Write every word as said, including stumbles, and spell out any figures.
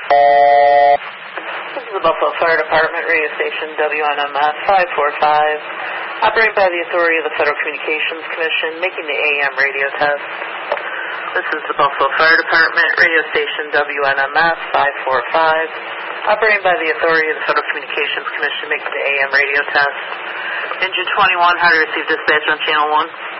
This is the Buffalo Fire Department, radio station W N M F five four five, operated by the authority of the Federal Communications Commission, making the A M radio test. This is the Buffalo Fire Department, radio station W N M F five four five, operated by the authority of the Federal Communications Commission, making the A M radio test. Engine twenty-one, how to receive dispatch on channel one?